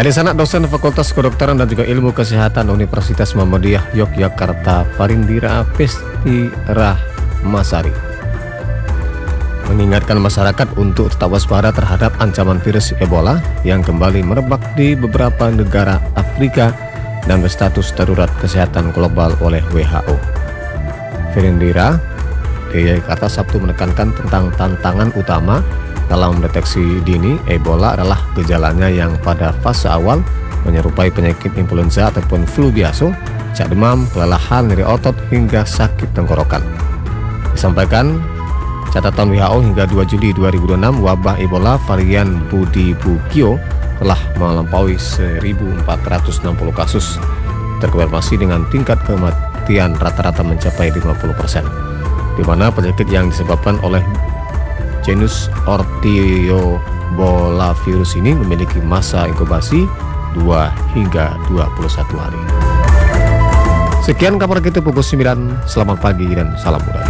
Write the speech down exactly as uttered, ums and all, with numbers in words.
Hadir sana dosen Fakultas Kedokteran dan juga Ilmu Kesehatan Universitas Muhammadiyah Yogyakarta, Farindira Pesti Rahmasari, mengingatkan masyarakat untuk tetap waspada terhadap ancaman virus Ebola yang kembali merebak di beberapa negara Afrika dan berstatus darurat kesehatan global oleh W H O. Farindira di Yogyakarta Sabtu menekankan tentang tantangan utama dalam mendeteksi dini Ebola adalah gejalanya yang pada fase awal menyerupai penyakit influenza ataupun flu biasa, cak demam, kelelahan, nyeri otot, hingga sakit tenggorokan. Disampaikan catatan W H O hingga dua Juli dua ribu dua puluh enam, wabah Ebola varian Budibugyo telah melampaui seribu empat ratus enam puluh kasus terkonfirmasi dengan tingkat kematian rata-rata mencapai lima puluh persen, di mana penyakit yang disebabkan oleh genus Ortiobola-virus ini memiliki masa inkubasi dua hingga dua puluh satu hari. Sekian kabar kita pukul sembilan, selamat pagi dan salam budaya.